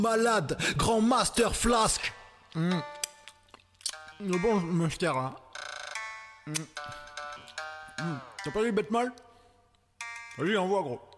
Malade, grand master flasque. Bon, me je terre, hein. T'as pas vu bête mal? Vas-y, envoie, gros.